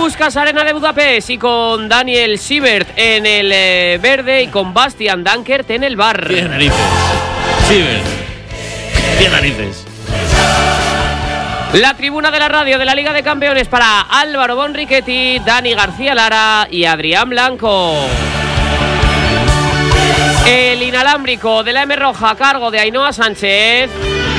Puskás Arena de Budapest y con Daniel Siebert en el verde y con Bastian Dankert en el bar. Tiene narices. Siebert. Tiene narices. La tribuna de la radio de la Liga de Campeones para Álvaro Bonrichetti, Dani García Lara y Adrián Blanco. El inalámbrico de la M Roja a cargo de Ainhoa Sánchez.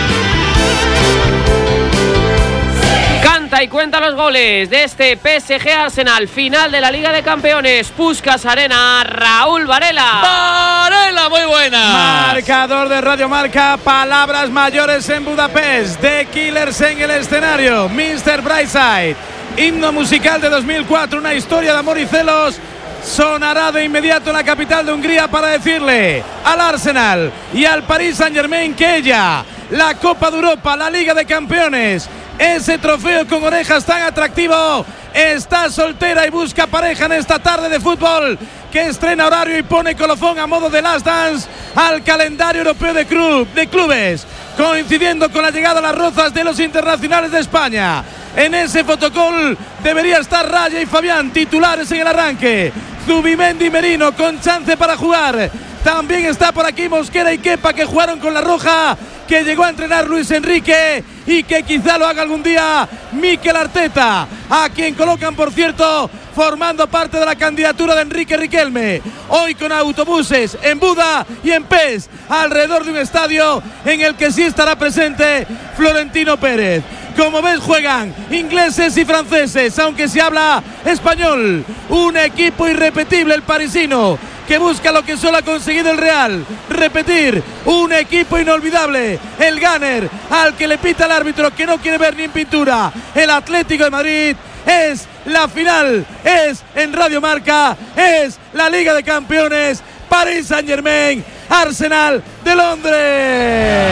Canta y cuenta los goles de este PSG Arsenal, final de la Liga de Campeones. Puskás Arena, Raúl Varela. Varela, muy buena. Marcador de Radio Marca, palabras mayores en Budapest. The Killers en el escenario. Mr. Brightside, himno musical de 2004, una historia de amor y celos. Sonará de inmediato en la capital de Hungría para decirle al Arsenal y al Paris Saint-Germain que ella, la Copa de Europa, la Liga de Campeones, ese trofeo con orejas tan atractivo, está soltera y busca pareja en esta tarde de fútbol que estrena horario y pone colofón a modo de Last Dance al calendario europeo de clubes, coincidiendo con la llegada a las rozas de los internacionales de España. En ese fotocall debería estar Raya y Fabián, titulares en el arranque. Zubimendi y Merino con chance para jugar. También está por aquí Mosquera y Kepa, que jugaron con la roja, que llegó a entrenar Luis Enrique y que quizá lo haga algún día Mikel Arteta, a quien colocan, por cierto, formando parte de la candidatura de Enrique Riquelme. Hoy con autobuses en Buda y en Pest, alrededor de un estadio en el que sí estará presente Florentino Pérez. Como ves, juegan ingleses y franceses, aunque se habla español. Un equipo irrepetible, el parisino, que busca lo que solo ha conseguido el Real: repetir. Un equipo inolvidable, el Gunner, al que le pita el árbitro, que no quiere ver ni en pintura el Atlético de Madrid. Es la final, es en Radio Marca, es la Liga de Campeones. Paris Saint-Germain, Arsenal de Londres.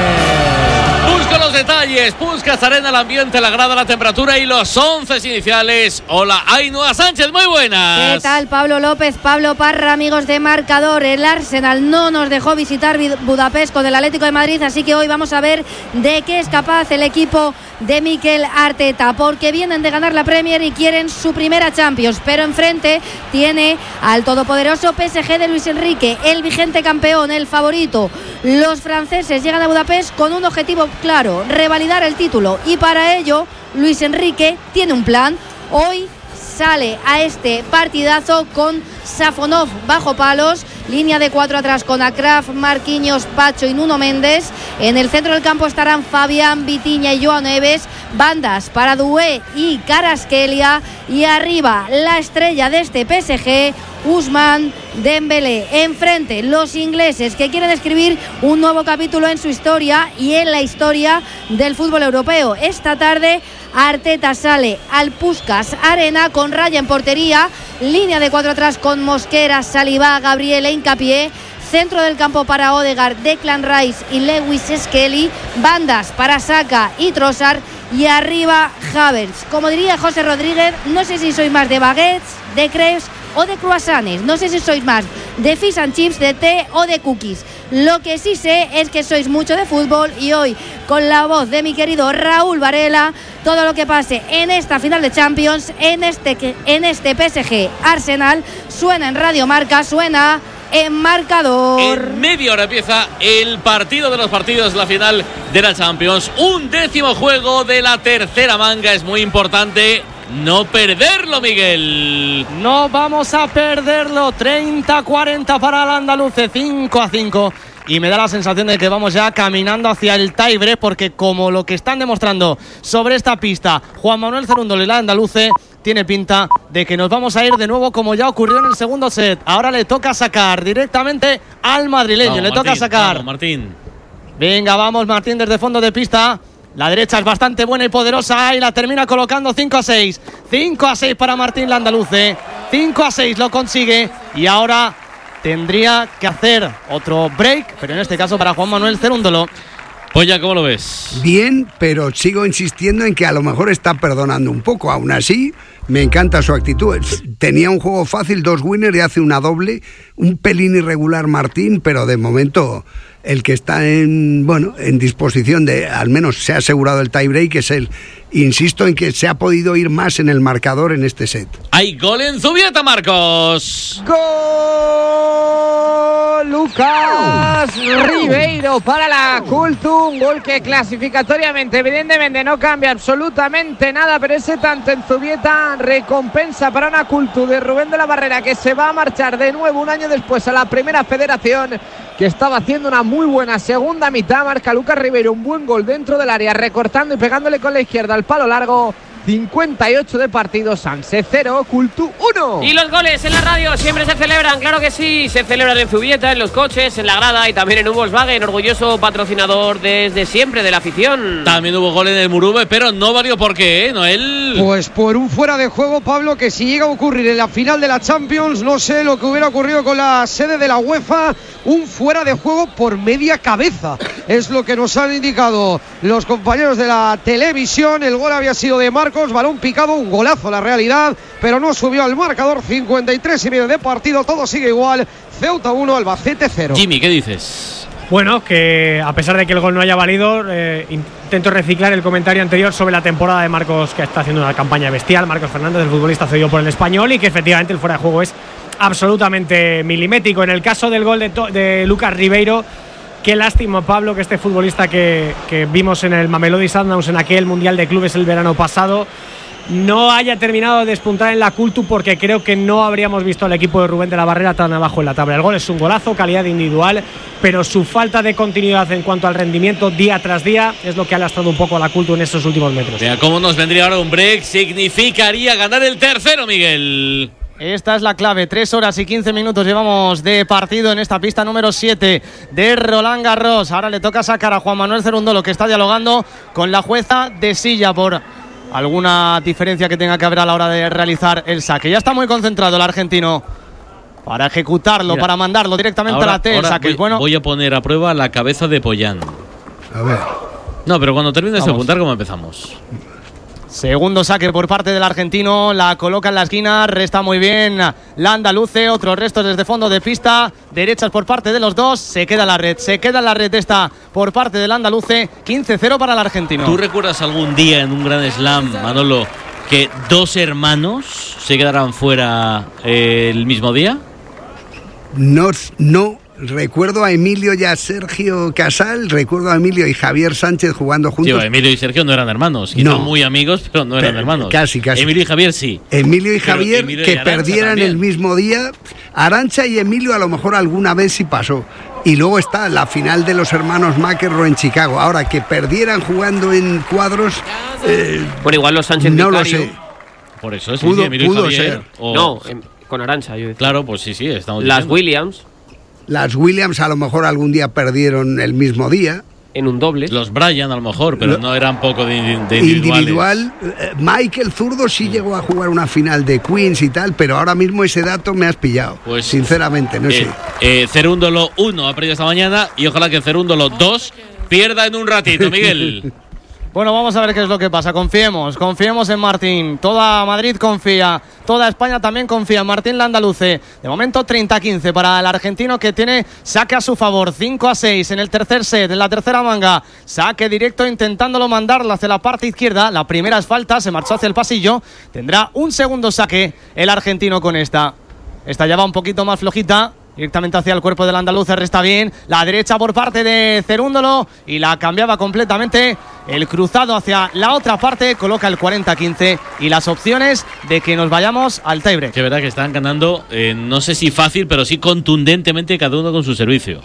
Busco los detalles. Puskás Arena, el ambiente, la grada, la temperatura y los 11 iniciales. Hola, Ainhoa Sánchez, muy buenas. ¿Qué tal, Pablo López, Pablo Parra, amigos de Marcador? El Arsenal no nos dejó visitar Budapest con el Atlético de Madrid, así que hoy vamos a ver de qué es capaz el equipo de Mikel Arteta, porque vienen de ganar la Premier y quieren su primera Champions, pero enfrente tiene al todopoderoso PSG de Luis Enrique, el vigente campeón, el favorito. Los franceses llegan a Budapest con un objetivo claro: revalidar el título, y para ello Luis Enrique tiene un plan. Hoy sale a este partidazo con Safonov bajo palos, línea de 4 atrás con Akraf, Marquinhos, Pacho y Nuno Méndez. En el centro del campo estarán Fabián, Vitinha y Joao Neves, bandas para Doué y Kvaratskhelia, y arriba la estrella de este PSG, Ousmane Dembélé. Enfrente los ingleses, que quieren escribir un nuevo capítulo en su historia y en la historia del fútbol europeo. Esta tarde Arteta sale al Puskás Arena con Raya en portería, línea de 4 atrás con Mosquera, Saliba, Gabriel e Hincapié, centro del campo para Odegaard, Declan Rice y Lewis Skelly, bandas para Saka y Trossard, y arriba Havertz. Como diría José Rodríguez, no sé si sois más de baguettes, de crepes o de croissants, no sé si sois más de fish and chips, de té o de cookies. Lo que sí sé es que sois mucho de fútbol, y hoy, con la voz de mi querido Raúl Varela, todo lo que pase en esta final de Champions, en este PSG Arsenal, suena en Radio Marca, suena en Marcador. En media hora empieza el partido de los partidos, la final de la Champions. 11º juego de la tercera manga, es muy importante no perderlo, Miguel. No vamos a perderlo. 30-40 para el andaluce, 5-5. Y me da la sensación de que vamos ya caminando hacia el tie-break, porque como lo que están demostrando sobre esta pista Juan Manuel Cerúndolo y la andaluce, tiene pinta de que nos vamos a ir de nuevo, como ya ocurrió en el segundo set. Ahora le toca sacar directamente al madrileño. Vamos, le Martín, toca sacar. Vamos, Martín. Venga, vamos, Martín, desde fondo de pista. La derecha es bastante buena y poderosa y la termina colocando 5-6. 5-6 para Martín Landaluce. 5-6 lo consigue, y ahora tendría que hacer otro break, pero en este caso para Juan Manuel Cerúndolo. Polla, ¿cómo lo ves? Bien, pero sigo insistiendo en que a lo mejor está perdonando un poco. Aún así, me encanta su actitud. Tenía un juego fácil, 2 winners y hace una doble. Un pelín irregular Martín, pero de momento el que está en disposición de, al menos se ha asegurado el tiebreak, es él. Insisto en que se ha podido ir más en el marcador en este set. Hay gol en Zubieta, Marcos. ¡Gol! Lucas Ribeiro para la Cultu, un gol que clasificatoriamente evidentemente no cambia absolutamente nada, pero ese tanto en Zubieta recompensa para una Cultu de Rubén de la Barrera, que se va a marchar de nuevo un año después a la Primera Federación, que estaba haciendo una muy buena segunda mitad. Marca Lucas Ribeiro un buen gol dentro del área, recortando y pegándole con la izquierda al palo largo. 58 de partido, Sanse 0, Cultu 1. Y los goles en la radio siempre se celebran, claro que sí. Se celebran en Zubieta, en los coches, en la grada y también en un Volkswagen, orgulloso patrocinador desde siempre de la afición. También hubo gol en el Murube, pero no valió por qué, Noel. Pues por un fuera de juego, Pablo, que si llega a ocurrir en la final de la Champions, no sé lo que hubiera ocurrido con la sede de la UEFA. Un fuera de juego por media cabeza, es lo que nos han indicado los compañeros de la televisión. El gol había sido de Marcos, balón picado, un golazo la realidad, pero no subió al marcador. 53,5 de partido, todo sigue igual. Ceuta 1, Albacete 0. Jimmy, ¿qué dices? Bueno, que a pesar de que el gol no haya valido, intento reciclar el comentario anterior sobre la temporada de Marcos, que está haciendo una campaña bestial. Marcos Fernández, el futbolista cedido por el Español, y que efectivamente el fuera de juego es absolutamente milimétrico. En el caso del gol de Lucas Ribeiro, qué lástima, Pablo, que este futbolista que vimos en el Mamelodi Sundowns en aquel Mundial de Clubes el verano pasado no haya terminado de despuntar en la Cultu, porque creo que no habríamos visto al equipo de Rubén de la Barrera tan abajo en la tabla. El gol es un golazo, calidad individual, pero su falta de continuidad en cuanto al rendimiento día tras día es lo que ha lastrado un poco a la Cultu en estos últimos metros. Mira cómo nos vendría ahora un break, significaría ganar el tercero, Miguel. Esta es la clave, 3 horas y 15 minutos llevamos de partido en esta pista número 7 de Roland Garros. Ahora le toca sacar a Juan Manuel Cerúndolo, que está dialogando con la jueza de silla por alguna diferencia que tenga que haber a la hora de realizar el saque. Ya está muy concentrado el argentino para ejecutarlo, mira, para mandarlo directamente a la T. El saque. Voy a poner a prueba la cabeza de Pollán. A ver. No, pero cuando termines de apuntar, ¿cómo empezamos? Segundo saque por parte del argentino, la coloca en la esquina, resta muy bien la andaluce, otros restos desde fondo de pista, derechas por parte de los dos, se queda en la red esta por parte del andaluce, 15-0 para el argentino. ¿Tú recuerdas algún día en un Grand Slam, Manolo, que 2 hermanos se quedaran fuera el mismo día? No. Recuerdo a Emilio y a Sergio Casal, recuerdo a Emilio y Javier Sánchez jugando juntos. Sí, Emilio y Sergio no eran hermanos, quizás muy amigos, pero no eran hermanos. Casi. Emilio y Javier sí. Emilio y Javier, Emilio que y Arantxa perdieran también. el mismo día. Arantxa y Emilio a lo mejor alguna vez sí pasó. Y luego está la final de los hermanos McEnroe en Chicago. Ahora, que perdieran jugando en cuadros... Bueno, igual los Sánchez no Vicario. lo sé. Por eso sí, Pudo Emilio y Javier. ser. No, con Arantxa, yo decía. Claro, pues sí, estamos Las diciendo. Williams Las Williams a lo mejor algún día perdieron el mismo día. en un doble. Los Bryan a lo mejor, pero no eran poco de individuales. Individual. Michael Zurdo sí llegó a jugar una final de Queens y tal, pero ahora mismo ese dato me has pillado. Pues, sinceramente, no sé. Cerúndolo 1 ha perdido esta mañana y ojalá que Cerúndolo 2 pierda en un ratito, Miguel. Bueno, vamos a ver qué es lo que pasa. Confiemos en Martín. Toda Madrid confía, toda España también confía en Martín Landaluce. De momento 30-15 para el argentino, que tiene saque a su favor, 5-6 en el tercer set, en la tercera manga. Saque directo intentándolo mandarlo hacia la parte izquierda. La primera es falta, se marchó hacia el pasillo. Tendrá un segundo saque el argentino con esta. Esta ya va un poquito más flojita. Directamente hacia el cuerpo del andaluz, resta bien. La derecha por parte de Cerúndolo y la cambiaba completamente. El cruzado hacia la otra parte coloca el 40-15 y las opciones de que nos vayamos al tiebreak. Que verdad que están ganando, no sé si fácil, pero sí contundentemente cada uno con su servicio.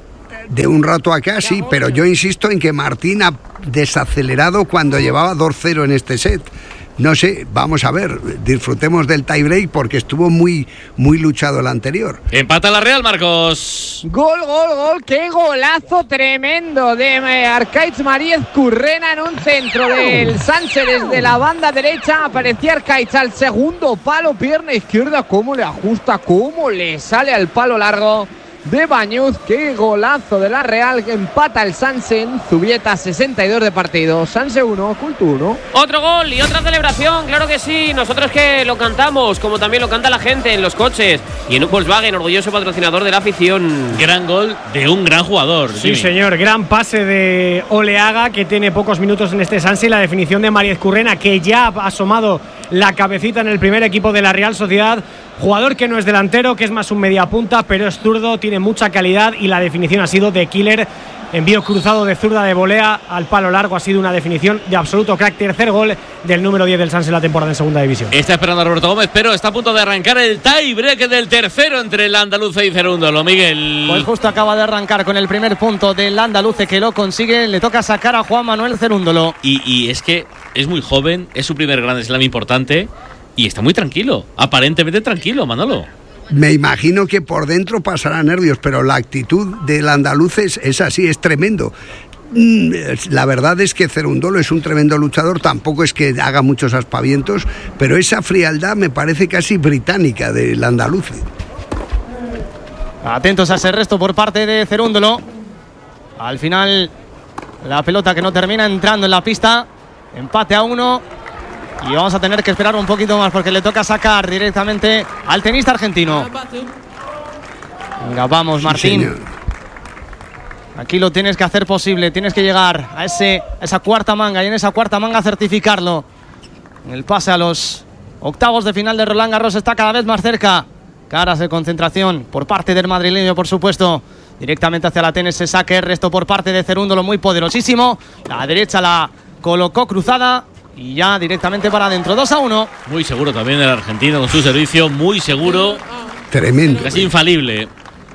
De un rato acá sí, pero yo insisto en que Martín ha desacelerado cuando llevaba 2-0 en este set. No sé, vamos a ver, disfrutemos del tiebreak porque estuvo muy luchado el anterior. Empata la Real, Marcos. Gol, qué golazo tremendo de Arcaiz Maríez Currena en un centro del Sánchez desde la banda derecha. Aparecía Arcaiz al segundo palo, pierna izquierda, cómo le ajusta, cómo le sale al palo largo. de Bañuz. Qué golazo de la Real, que empata el Sanse en Zubieta. 62 de partido. Sanse 1, Culto 1. Otro gol y otra celebración, claro que sí. Nosotros que lo cantamos, como también lo canta la gente en los coches y en un Volkswagen, orgulloso patrocinador de la afición. Gran gol de un gran jugador. Sí, Jimmy. señor. Gran pase de Oleaga, que tiene pocos minutos en este Sanse, y la definición de Mariez Currena, que ya ha asomado la cabecita en el primer equipo de la Real Sociedad. Jugador que no es delantero, que es más un mediapunta, pero es zurdo, tiene mucha calidad y la definición ha sido de killer. Envío cruzado de zurda de volea al palo largo, ha sido una definición de absoluto crack. Tercer gol del número 10 del Sanse en la temporada en segunda división. Está esperando a Roberto Gómez, pero está a punto de arrancar el tie break del tercero entre el Andaluce y Cerúndolo. Miguel. Pues justo acaba de arrancar con el primer punto del Andaluce, que lo consigue. Le toca sacar a Juan Manuel Cerúndolo. Y es que es muy joven, es su primer Grand Slam importante y está muy tranquilo, aparentemente tranquilo, Manolo. Me imagino que por dentro pasará nervios, pero la actitud del andaluz es así, es tremendo. La verdad es que Cerúndolo es un tremendo luchador, tampoco es que haga muchos aspavientos, pero esa frialdad me parece casi británica del andaluz. Atentos a ese resto por parte de Cerúndolo. Al final, la pelota que no termina entrando en la pista. Empate a 1. Y vamos a tener que esperar un poquito más porque le toca sacar directamente al tenista argentino. Venga, vamos, Martín. Sí, aquí lo tienes que hacer posible. Tienes que llegar a esa cuarta manga y en esa cuarta manga certificarlo. El pase a los octavos de final de Roland Garros está cada vez más cerca. Caras de concentración por parte del madrileño, por supuesto. Directamente hacia la TNS, saque, resto por parte de Cerúndolo, muy poderosísimo. La derecha la colocó cruzada. Y ya directamente para adentro, 2-1. Muy seguro también el argentino con su servicio, muy seguro. Tremendo. Casi infalible.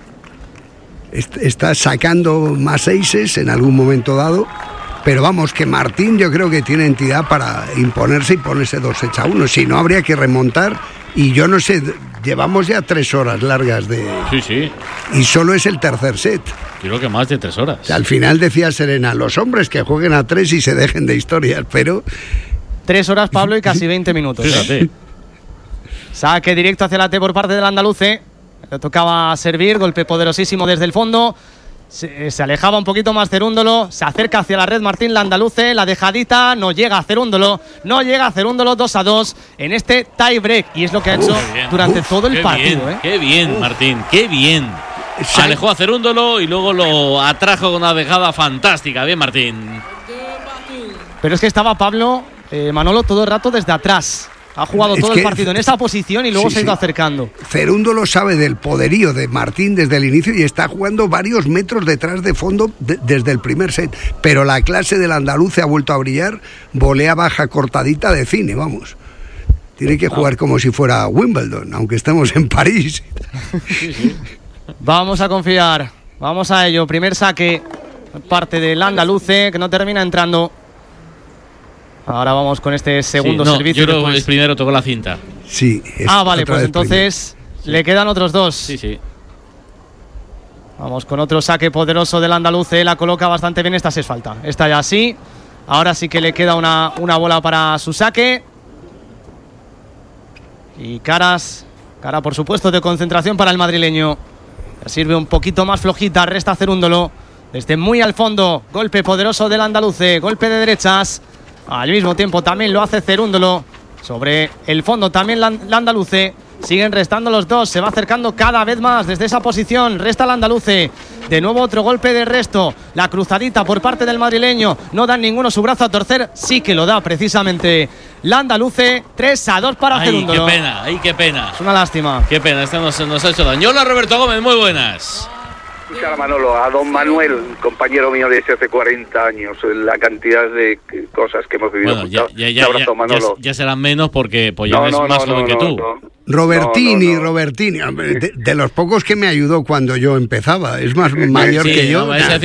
Está sacando más aces en algún momento dado. Pero vamos, que Martín yo creo que tiene entidad para imponerse y ponerse 2-1. Si no, habría que remontar. Y yo no sé, llevamos ya 3 horas largas de... Sí. Y solo es el tercer set. Creo que más de 3 horas. Al final decía Serena, los hombres que jueguen a 3 y se dejen de historias, pero... 3 horas, Pablo, y casi 20 minutos. Fíjate. Saque directo hacia la T por parte del andaluce. Le tocaba servir, golpe poderosísimo desde el fondo. Se alejaba un poquito más Cerúndolo. Se acerca hacia la red Martín Landaluce. La dejadita no llega a Cerúndolo. 2-2 en este tie break. Y es lo que ha hecho durante todo el partido. Qué bien, Martín, qué bien. Alejó a Cerúndolo y luego lo atrajo con una dejada fantástica. Bien, Martín. Pero es que estaba Pablo, Manolo, todo el rato desde atrás. Ha jugado todo el partido en esa posición y luego se ha ido acercando. Cerúndolo sabe del poderío de Martín desde el inicio y está jugando varios metros detrás de fondo desde el primer set. Pero la clase del andaluz ha vuelto a brillar, volea baja cortadita de cine, vamos. Tiene que jugar como si fuera Wimbledon, aunque estemos en París. Vamos a confiar, vamos a ello. Primer saque, parte del andaluce, que no termina entrando. Ahora vamos con este segundo servicio. Yo creo que el primero tocó la cinta. Sí. Vale, pues entonces le quedan otros 2. Sí. Vamos con otro saque poderoso del andaluce. La coloca bastante bien. Esta sí es falta. Esta ya sí. Ahora sí que le queda una bola para su saque. Y cara por supuesto de concentración para el madrileño. Ya sirve un poquito más flojita. Resta Cerúndolo. Desde muy al fondo. Golpe poderoso del andaluce. Golpe de derechas. Al mismo tiempo también lo hace Cerúndolo. Sobre el fondo también la andaluce. Siguen restando los dos. Se va acercando cada vez más desde esa posición. Resta el andaluce. De nuevo otro golpe de resto. La cruzadita por parte del madrileño. No dan ninguno su brazo a torcer. Sí que lo da precisamente la andaluce. 3-2 para Cerúndolo. Qué pena. Es una lástima. Qué pena, este nos ha hecho daño. Hola, Roberto Gómez, muy buenas. Escuchar a Manolo, a don Manuel, compañero mío desde hace 40 años, la cantidad de cosas que hemos vivido. Bueno, ya serán menos porque Pollán es más joven que tú. Robertini, de los pocos que me ayudó cuando yo empezaba, es más mayor que yo. Es decir,